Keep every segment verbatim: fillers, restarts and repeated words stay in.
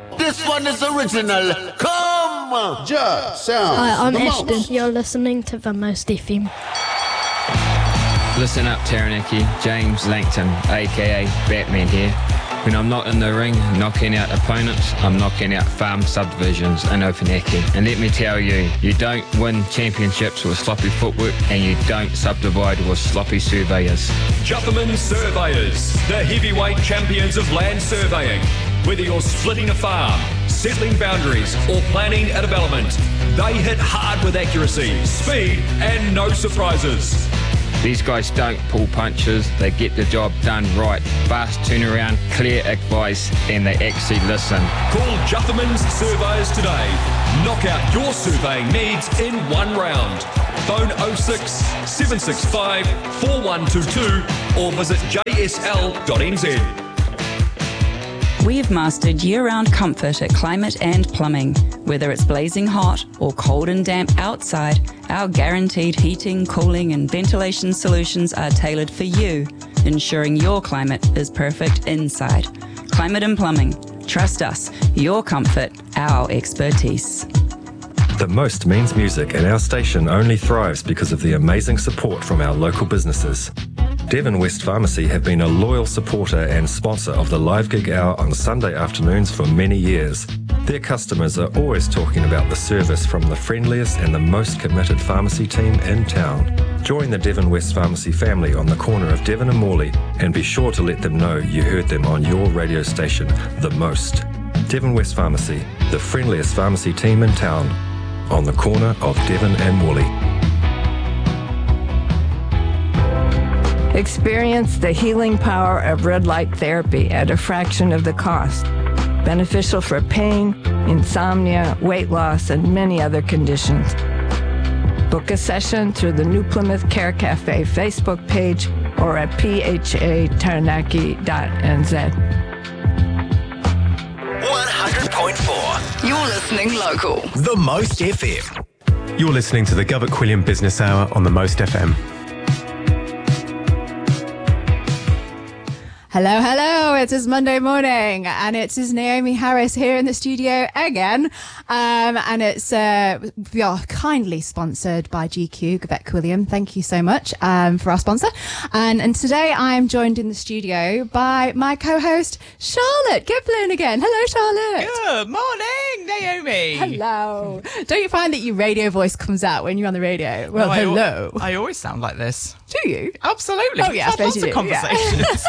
This one is original. Come! Just sound. Hi, I'm the Ashton. most. You're listening to the Most F M. Listen up, Taranaki. James Langton, aka Batman here. When I'm not in the ring knocking out opponents, I'm knocking out farm subdivisions in Opanaki. And let me tell you, you don't win championships with sloppy footwork, and you don't subdivide with sloppy surveyors. Jutherman Surveyors, the heavyweight champions of land surveying. Whether you're splitting a farm, settling boundaries, or planning a development, they hit hard with accuracy, speed, and no surprises. These guys don't pull punches, they get the job done right. Fast turnaround, clear advice, and they actually listen. Call Jutherman's Surveyors today. Knock out your surveying needs in one round. Phone oh six, seven six five, four one two two or visit j s l dot n z. We've mastered year-round comfort at Climate and Plumbing. Whether it's blazing hot or cold and damp outside, our guaranteed heating, cooling and ventilation solutions are tailored for you, ensuring your climate is perfect inside. Climate and Plumbing. Trust us. Your comfort, our expertise. The Most means music, and our station only thrives because of the amazing support from our local businesses. Devon West Pharmacy have been a loyal supporter and sponsor of the Live Gig Hour on Sunday afternoons for many years. Their customers are always talking about the service from the friendliest and the most committed pharmacy team in town. Join the Devon West Pharmacy family on the corner of Devon and Morley, and be sure to let them know you heard them on your radio station, The Most. Devon West Pharmacy, the friendliest pharmacy team in town, on the corner of Devon and Morley. Experience the healing power of red light therapy at a fraction of the cost. Beneficial for pain, insomnia, weight loss, and many other conditions. Book a session through the New Plymouth Care Cafe Facebook page or at p h a taranaki dot n z. one hundred point four. You're listening local. The Most F M. You're listening to the Govert Quilliam Business Hour on the Most F M. Hello, hello, it is Monday morning and it is Naomi Harris here in the studio again. Um, and it's, uh, we are kindly sponsored by G Q, Govert Quilliam. Thank you so much, um, for our sponsor. And, and today I am joined in the studio by my co-host, Charlotte Giblin again. Hello, Charlotte. Good morning, Naomi. Hello. Don't you find that your radio voice comes out when you're on the radio? Well, no, hello. I, I always sound like this. Do you? Absolutely. Oh, yeah, I We've had suppose lots you of do, conversations.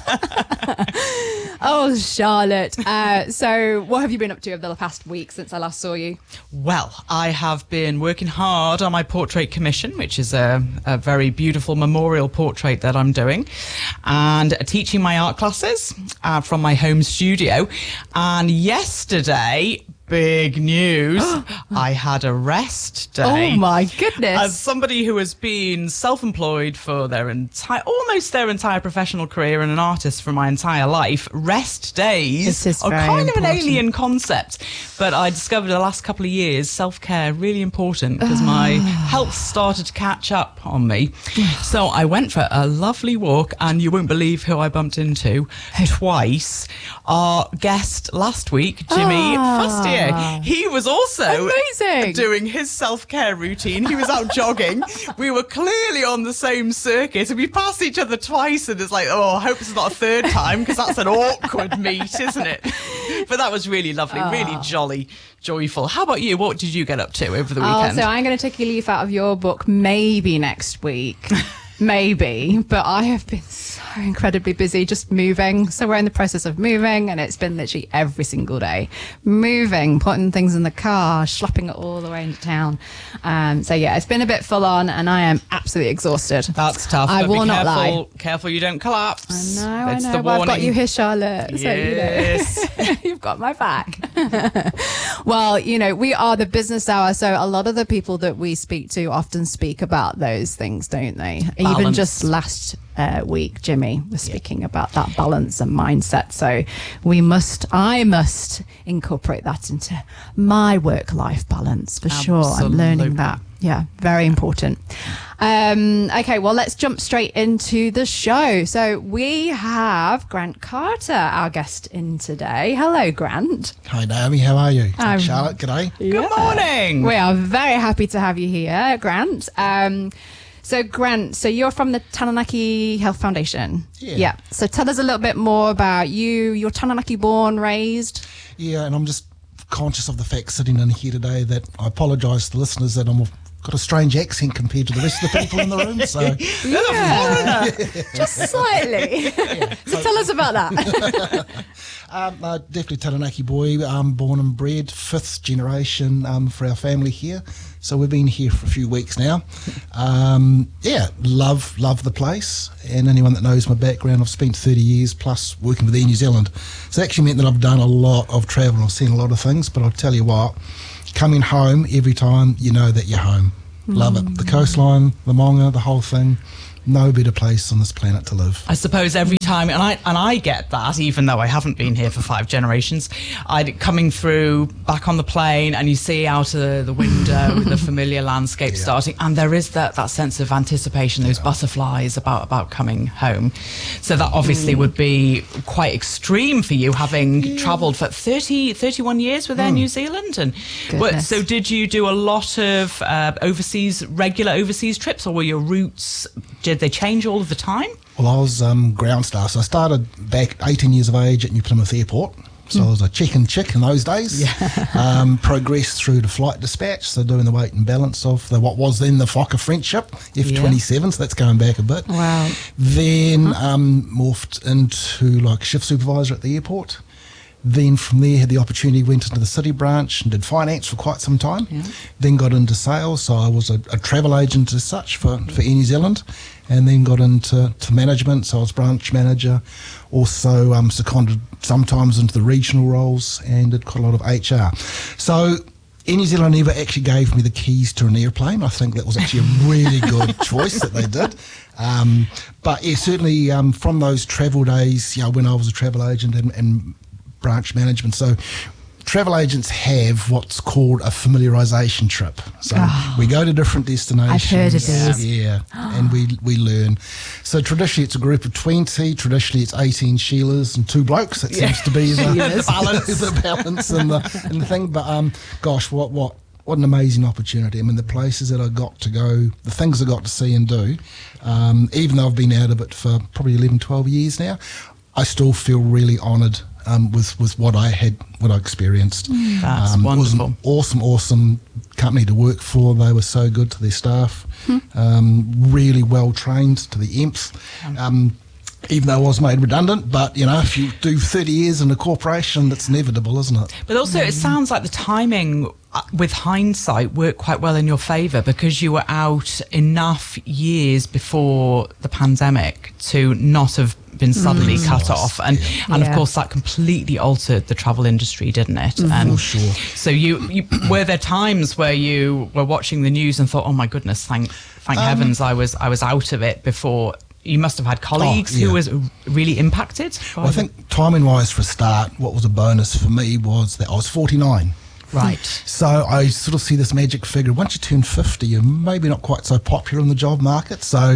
Yeah. Oh, Charlotte. Uh, so what have you been up to over the past week since I last saw you? Well, I have been working hard on my portrait commission, which is a, a very beautiful memorial portrait that I'm doing, and teaching my art classes uh, from my home studio. And yesterday, big news, I had a rest day. Oh my goodness. As somebody who has been self-employed for their entire, almost their entire professional career and an artist for my entire life, rest days are kind of an alien concept. But I discovered the last couple of years, self-care really important because oh. my health started to catch up on me. So I went for a lovely walk, and you won't believe who I bumped into twice. Our guest last week, Jimmy oh. Fustier. He was also amazing doing his self-care routine. He was out jogging. We were clearly on the same circuit, and we passed each other twice, and it's like, oh, I hope it's not a third time, because that's an awkward meet, isn't it? But that was really lovely, oh. really jolly, joyful. How about you? What did you get up to over the weekend? Oh, so I'm going to take a leaf out of your book maybe next week. Maybe, but I have been so incredibly busy just moving. So we're in the process of moving, and it's been literally every single day. Moving, putting things in the car, schlepping it all the way into town. Um, so yeah, it's been a bit full on, and I am absolutely exhausted. That's tough. I but will be not careful, lie. Careful you don't collapse. I know, That's I know. The Well, I've got warning. you here, Charlotte. Yes. So, you know, you've got my back. Well, you know, we are the business hour, so a lot of the people that we speak to often speak about those things, don't they? Balance. Even just last uh, week, Jimmy was speaking yeah. about that balance and mindset. So we must, I must incorporate that into my work-life balance for Absolutely. sure. I'm learning that. Yeah, very important. Um, okay, well, let's jump straight into the show. So we have Grant Carter, our guest in today. Hello, Grant. Hi, Naomi. How are you? Um, Charlotte, g'day. Yeah. Good morning. We are very happy to have you here, Grant. Um, so, Grant, so you're from the Taranaki Health Foundation. Yeah. Yeah. So tell us a little bit more about you. You're Taranaki born, raised. Yeah, and I'm just conscious of the fact sitting in here today that I apologise to the listeners that I'm got a strange accent compared to the rest of the people in the room. So yeah, just slightly. Yeah. So tell us about that. um, uh, definitely Taranaki boy, um, born and bred, fifth generation um, for our family here. So we've been here for a few weeks now. Um, yeah, love love the place. And anyone that knows my background, I've spent thirty years plus working with Air New Zealand. So it actually meant that I've done a lot of travel. I've seen a lot of things, but I'll tell you what, coming home every time, you know that you're home. Mm. Love it. The coastline, the Maunga, the whole thing. No better place on this planet to live. I suppose every time, and I and I get that, even though I haven't been here for five generations. I coming through back on the plane, and you see out of the window the familiar landscape yeah. starting, and there is that, that sense of anticipation, those yeah. butterflies about about coming home. So that obviously mm. would be quite extreme for you, having yeah. travelled for thirty, thirty-one years with Air mm. New Zealand. And what, so did you do a lot of uh, overseas, regular overseas trips, or were your routes? Did they change all of the time? Well, I was um, ground staff, so I started back eighteen years of age at New Plymouth Airport. So mm. I was a check-in chick in those days. Yeah. um, progressed through to flight dispatch, so doing the weight and balance of the, what was then the Fokker Friendship, F twenty-seven, yeah. so that's going back a bit. Wow. Then huh. um, morphed into like shift supervisor at the airport. Then from there had the opportunity, went into the city branch and did finance for quite some time. Yeah. Then got into sales, so I was a, a travel agent as such for, for Air New Zealand, and then got into to management, so I was branch manager, also um, seconded sometimes into the regional roles, and did quite a lot of H R. So Air New Zealand never actually gave me the keys to an airplane. I think that was actually a really good choice that they did. Um, but yeah, certainly um, from those travel days, you know, when I was a travel agent and, and branch management. So travel agents have what's called a familiarisation trip. So oh, we go to different destinations. I've heard of these. Yeah, and we we learn. So traditionally it's a group of twenty. Traditionally it's eighteen Sheilas and two blokes. That yeah. seems to be the, the balance, the balance and the and the thing. But um, gosh, what what. What an amazing opportunity. I mean, the places that I got to go, the things I got to see and do, um, even though I've been out of it for probably eleven, twelve years now, I still feel really honoured um, with, with what I had, what I experienced. Mm. That's um, wonderful. It was an awesome, awesome company to work for. They were so good to their staff, hmm. um, really well trained to the nth. Um, even though I was made redundant, but, you know, if you do thirty years in a corporation, that's inevitable, isn't it? But also mm. it sounds like the timing, uh, with hindsight, worked quite well in your favour, because you were out enough years before the pandemic to not have been suddenly mm. cut off. And, yeah. and yeah. of course, that completely altered the travel industry, didn't it? Mm. And For sure. So you, you were there times where you were watching the news and thought, oh, my goodness, thank, thank um, heavens I was I was out of it before. You must have had colleagues oh, yeah. who was really impacted. Well, I think timing-wise, for a start, what was a bonus for me was that I was forty-nine. Right. So I sort of see this magic figure. Once you turn fifty, you're maybe not quite so popular in the job market. So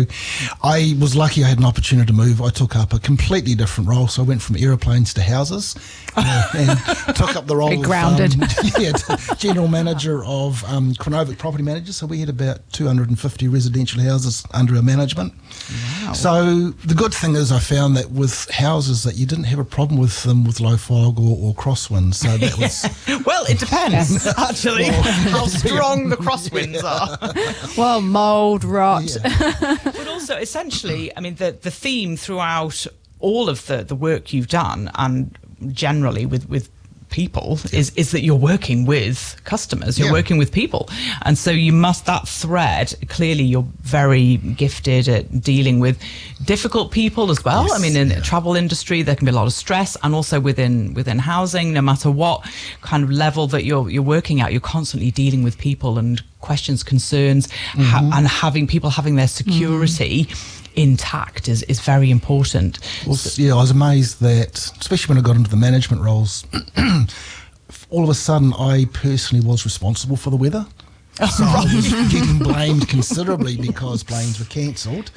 I was lucky I had an opportunity to move. I took up a completely different role. So I went from aeroplanes to houses uh, and took up the role Very grounded. of um, yeah, general manager of um, Cronovic Property Managers. So we had about two hundred fifty residential houses under our management. Wow. So the good thing is I found that with houses that you didn't have a problem with them with low fog or, or crosswinds. So that was... Well, it depends. Actually, how strong the crosswinds are. Well, mould, rot. Yeah. But also, essentially, I mean, the, the theme throughout all of the, the work you've done, and generally with, with people, yeah. is, is that you're working with customers, you're yeah. working with people. And so you must, that thread, clearly you're very gifted at dealing with difficult people as well. Yes, I mean, in yeah. the travel industry, there can be a lot of stress, and also within within housing, no matter what kind of level that you're you're working at, you're constantly dealing with people and questions, concerns, mm-hmm. ha- and having people having their security mm-hmm. intact is, is very important. Well, so, yeah, I was amazed that, especially when I got into the management roles, all of a sudden I personally was responsible for the weather. So I was getting blamed considerably because planes were cancelled.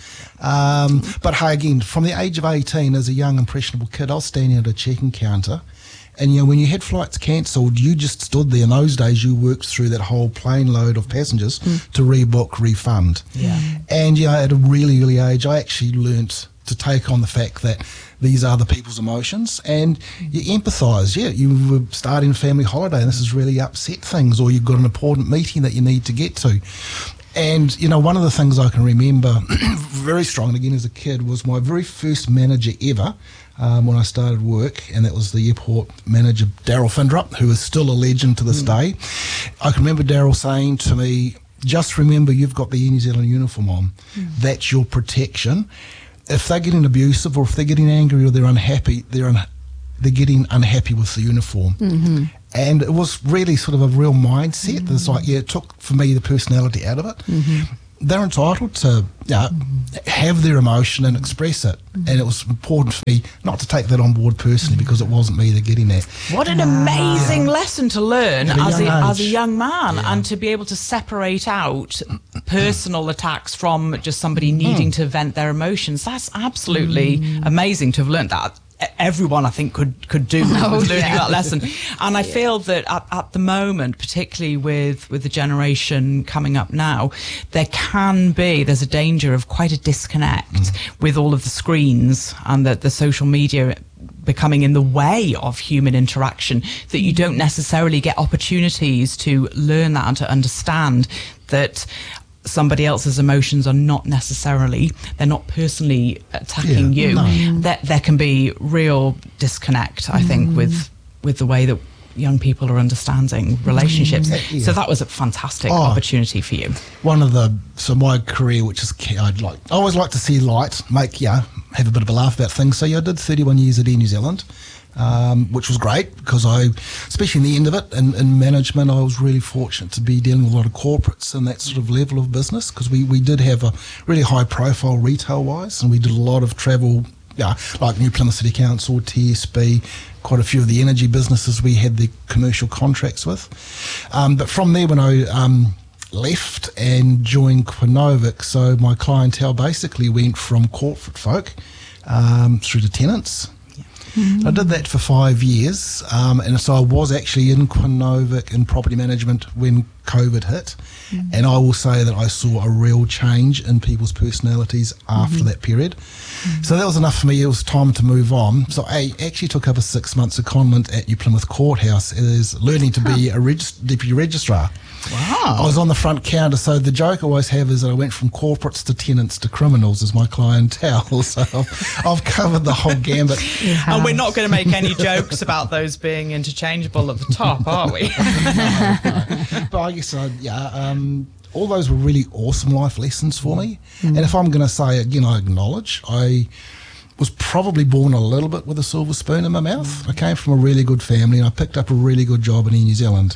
Um, but hey, again, from the age of eighteen, as a young, impressionable kid, I was standing at a check-in counter. And, you know, when you had flights cancelled, you just stood there. In those days, you worked through that whole plane load of passengers mm. to rebook, refund. Yeah. And, you know, at a really early age, I actually learnt to take on the fact that these are the people's emotions, and you empathise. Yeah, you were starting a family holiday and this has really upset things, or you've got an important meeting that you need to get to. And, you know, one of the things I can remember very strongly, again, as a kid, was my very first manager ever um, when I started work, and that was the airport manager, Daryl Findrup, who is still a legend to this mm. day. I can remember Daryl saying to me, just remember you've got the Air New Zealand uniform on. Mm. That's your protection. If they're getting abusive or if they're getting angry or they're unhappy, they're un- they're getting unhappy with the uniform. Mm-hmm. And it was really sort of a real mindset. Mm-hmm. It's like, yeah, it took for me the personality out of it. Mm-hmm. They're entitled to you know, mm-hmm. have their emotion and express it. Mm-hmm. And it was important for me not to take that on board personally mm-hmm. because it wasn't me that getting that. What an amazing yeah. lesson to learn a as, a, age. as a young man yeah. and to be able to separate out personal attacks from just somebody needing mm. to vent their emotions. That's absolutely mm. amazing to have learned that. Everyone, I think, could could do oh, with learning yeah. that lesson. And I yeah. feel that at, at the moment, particularly with, with the generation coming up now, there can be, there's a danger of quite a disconnect mm. with all of the screens and the, the social media becoming in the way of human interaction, that you don't necessarily get opportunities to learn that and to understand that somebody else's emotions are not necessarily, they're not personally attacking yeah, you. No. That there can be real disconnect, I mm. think, with with the way that young people are understanding relationships. Mm. Yeah. So that was a fantastic oh, opportunity for you. One of the, so my career, which is, I'd like, I always like to see light, make, yeah, have a bit of a laugh about things. So yeah, I did thirty-one years at Air New Zealand. Um, which was great because I, especially in the end of it, in, in management, I was really fortunate to be dealing with a lot of corporates and that sort of level of business, because we, we did have a really high profile retail-wise, and we did a lot of travel, yeah, like New Plymouth City Council, T S B, quite a few of the energy businesses we had the commercial contracts with. Um, but from there, when I um, left and joined Quinnovic, so my clientele basically went from corporate folk um, through to tenants. Mm-hmm. I did that for five years, um, and so I was actually in Quinnovic in property management when COVID hit, mm-hmm. and I will say that I saw a real change in people's personalities after mm-hmm. that period. Mm-hmm. So that was enough for me. It was time to move on. So I actually took up a six months secondment at New Plymouth Courthouse as learning to be a regis- deputy registrar. Wow. I was on the front counter, so the joke I always have is that I went from corporates to tenants to criminals as my clientele, so I've, I've covered the whole gambit. And we're not going to make any jokes about those being interchangeable at the top, are we? no, no. But I guess, uh, yeah, um, all those were really awesome life lessons for me. Mm. And if I'm going to say, again, I acknowledge, I was probably born a little bit with a silver spoon in my mouth. Mm. I came from a really good family, and I picked up a really good job in Air New Zealand.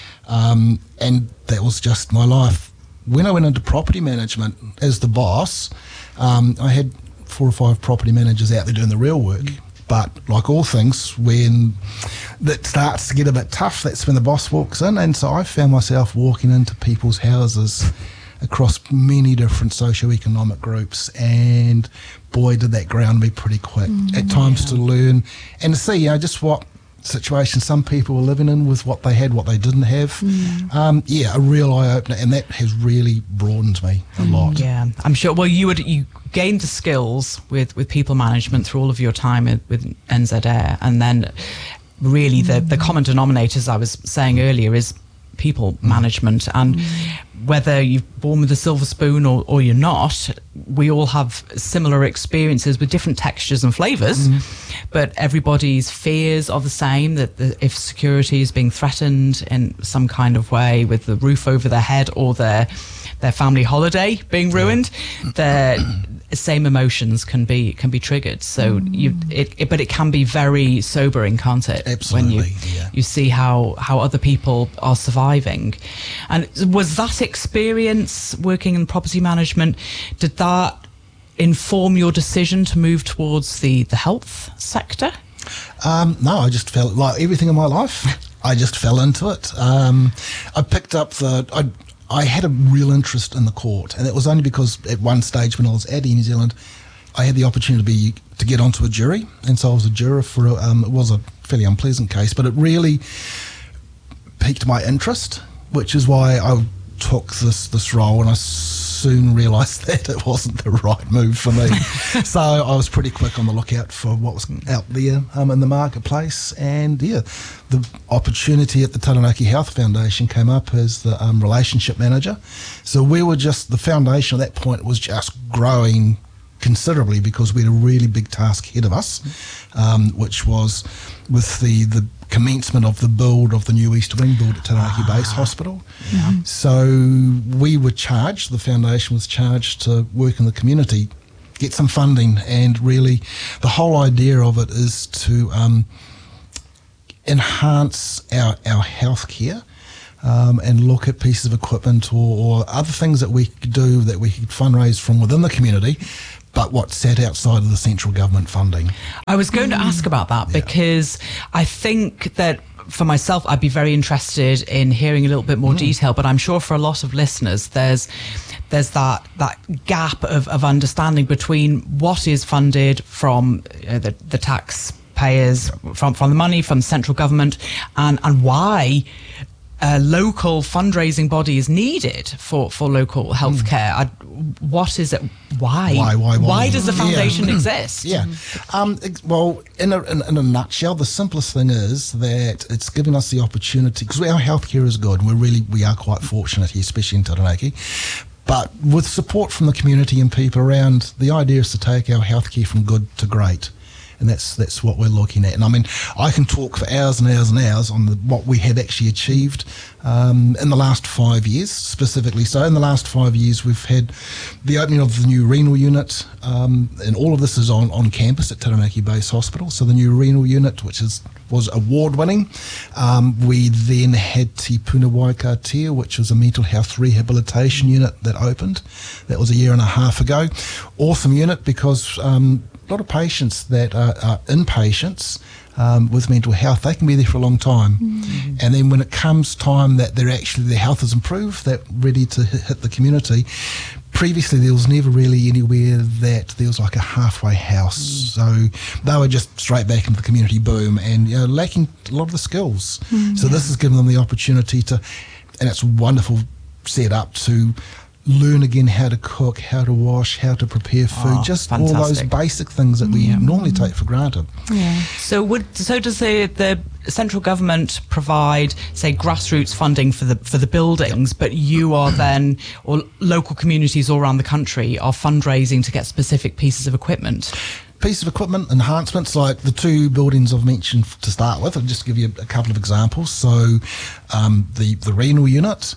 Um, and that was just my life. When I went into property management as the boss, um, I had four or five property managers out there doing the real work. But like all things, when that starts to get a bit tough, that's when the boss walks in. And so I found myself walking into people's houses across many different socioeconomic groups, and boy, did that ground me pretty quick. Mm, At times yeah. to learn and to see, you know, just what situation some people were living in with what they had, what they didn't have. Mm. Um, yeah, a real eye-opener, and that has really broadened me a lot. Yeah, I'm sure. Well, you would you gained the skills with, with people management through all of your time with, with N Z Air, and then really the, the common denominator, as I was saying earlier, is people mm. management. And mm. whether you're born with a silver spoon or, or you're not, we all have similar experiences with different textures and flavours, mm. but everybody's fears are the same, that the, if security is being threatened in some kind of way, with the roof over their head or their their family holiday being ruined, their same emotions can be can be triggered. So mm. you it, it but it can be very sobering, can't it? Absolutely. When you yeah. you see how how other people are surviving. And was that experience working in property management, did that inform your decision to move towards the the health sector? Um, no, I just felt like everything in my life, I just fell into it. Um, I picked up the I I had a real interest in the court, and it was only because at one stage when I was at Air New Zealand, I had the opportunity to be to get onto a jury, and so I was a juror for a, um, it was a fairly unpleasant case, but it really piqued my interest, which is why I took this this role, and I soon realised that it wasn't the right move for me. So I was pretty quick on the lookout for what was out there um, in the marketplace, and yeah, the opportunity at the Taranaki Health Foundation came up as the um, relationship manager. So we were just, the foundation at that point was just growing considerably because we had a really big task ahead of us, um, which was with the, the commencement of the build of the new East Wing build at Taranaki ah, Base Hospital. Yeah. So we were charged, the foundation was charged to work in the community, get some funding, and really the whole idea of it is to um, enhance our, our healthcare um, and look at pieces of equipment or, or other things that we could do that we could fundraise from within the community, but what sat outside of the central government funding. I was going to ask about that yeah. because I think that for myself, I'd be very interested in hearing a little bit more mm. detail, but I'm sure for a lot of listeners, there's there's that that gap of, of understanding between what is funded from uh, the, the taxpayers, from, from the money, from the central government, and, and why a local fundraising body is needed for, for local healthcare. Mm. I, what is it? Why? Why? Why? Why, why does the foundation yeah. exist? Yeah. Um, well, in a, in, in a nutshell, the simplest thing is that it's given us the opportunity, because our healthcare is good, and we're really we are quite fortunate here, especially in Taranaki. But with support from the community and people around, the idea is to take our healthcare from good to great. And that's that's what we're looking at. And I mean, I can talk for hours and hours and hours on the, what we have actually achieved um, in the last five years, specifically. So in the last five years, we've had the opening of the new renal unit, um, and all of this is on, on campus at Taranaki Base Hospital. So the new renal unit, which is was award-winning. Um, we then had Te Puna Waikatea, which was a mental health rehabilitation unit that opened. That was a year and a half ago. Awesome unit because um, a lot of patients that are, are inpatients um, with mental health, they can be there for a long time. Mm-hmm. And then when it comes time that they're actually, their health has improved, they're ready to hit, hit the community. Previously, there was never really anywhere that there was like a halfway house. Mm. So they were just straight back into the community boom and, you know, lacking a lot of the skills. Mm, so yeah. this has given them the opportunity to, and it's a wonderful setup to learn again how to cook, how to wash, how to prepare food, oh, just fantastic. All those basic things that we yeah. normally take for granted. Yeah. So would so does the, the central government provide, say, grassroots funding for the for the buildings, yep. but you are then, or local communities all around the country are fundraising to get specific pieces of equipment? Piece of equipment, enhancements like the two buildings I've mentioned to start with. I'll just give you a couple of examples. So um, the, the renal unit,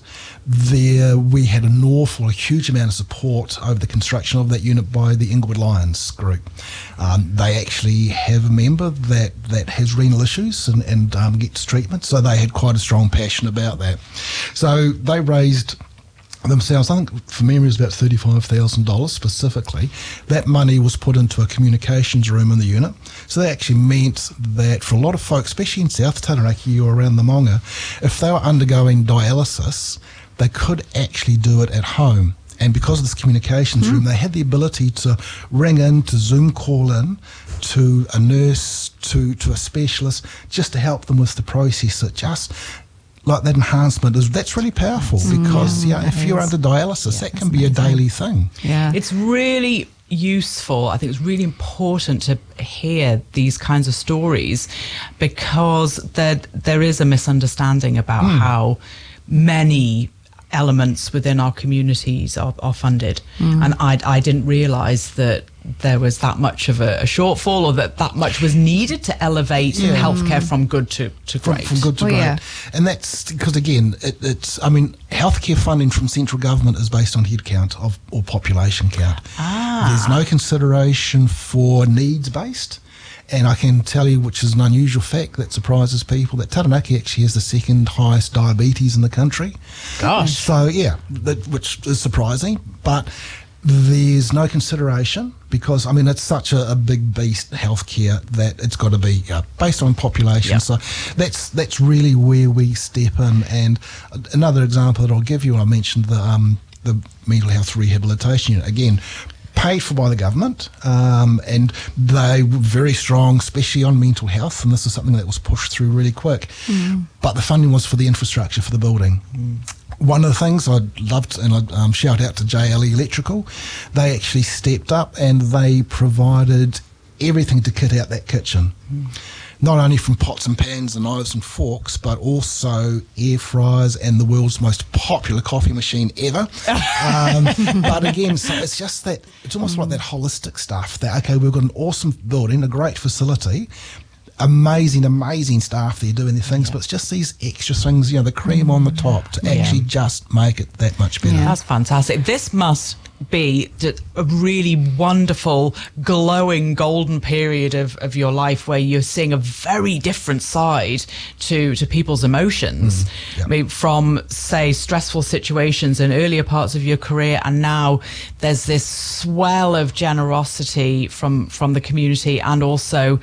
there we had an awful, a huge amount of support over the construction of that unit by the Inglewood Lions group. Um, they actually have a member that, that has renal issues and, and um, gets treatment, so they had quite a strong passion about that. So they raised themselves, I think from memory, it was about thirty-five thousand dollars specifically. That money was put into a communications room in the unit. So that actually meant that for a lot of folks, especially in South Taranaki or around the Maunga, if they were undergoing dialysis, they could actually do it at home. And because of this communications mm. room, they had the ability to ring in, to Zoom call in to a nurse, to, to a specialist, just to help them with the process. It just... like that enhancement is that's really powerful because mm, yeah, if you're under dialysis, yeah, that can be amazing. A daily thing. Yeah, it's really useful. I think it's really important to hear these kinds of stories because there there is a misunderstanding about mm. how many elements within our communities are, are funded, mm. and I I didn't realise that there was that much of a, a shortfall, or that that much was needed to elevate yeah. healthcare from good to, to great. From, from good to oh, great. Yeah. And that's because, again, it, it's, I mean, healthcare funding from central government is based on head count of, or population count. Ah. There's no consideration for needs-based. And I can tell you, which is an unusual fact that surprises people, that Taranaki actually has the second highest diabetes in the country. Gosh. So, yeah, that, which is surprising. But There's no consideration because, I mean, it's such a, a big beast, healthcare, that it's got to be uh, based on population. Yep. So that's that's really where we step in. And another example that I'll give you, I mentioned the um, the mental health rehabilitation unit. Again, paid for by the government, um, and they were very strong, especially on mental health, and this is something that was pushed through really quick. Mm. But the funding was for the infrastructure for the building. Mm. One of the things I'd love to, and I'd um, shout out to J L E Electrical, they actually stepped up and they provided everything to kit out that kitchen. Mm. Not only from pots and pans and knives and forks, but also air fryers and the world's most popular coffee machine ever. um, but again, so it's just that, it's almost mm. like that holistic stuff that, okay, we've got an awesome building, a great facility, amazing, amazing staff there doing their things, yeah. but it's just these extra things, you know, the cream mm. on the top to yeah. actually just make it that much better. Yeah. That's fantastic. This must be a really wonderful, glowing, golden period of, of your life where you're seeing a very different side to, to people's emotions. Mm, yeah. I mean, from, say, stressful situations in earlier parts of your career, and now there's this swell of generosity from, from the community and also